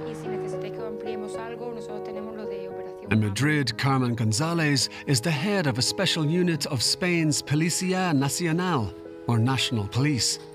In Madrid, Carmen González is the head of a special unit of Spain's Policía Nacional, or National Police.